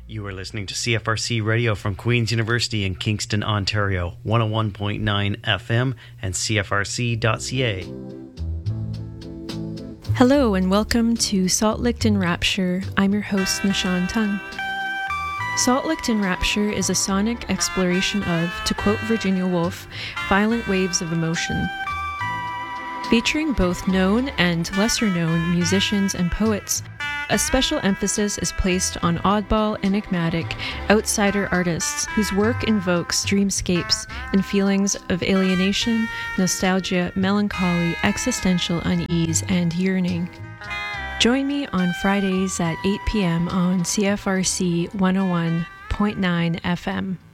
You are listening to CFRC Radio from Queen's University in Kingston, Ontario, 101.9 FM and CFRC.ca. Hello and welcome to Salt Licked in Rapture. I'm your host, Nishan Tung. Salt Licked in Rapture is a sonic exploration of, to quote Virginia Woolf, violent waves of emotion. Featuring both known and lesser-known musicians and poets, a special emphasis is placed on oddball, enigmatic, outsider artists whose work invokes dreamscapes and feelings of alienation, nostalgia, melancholy, existential unease, and yearning. Join me on Fridays at 8 p.m. on CFRC 101.9 FM.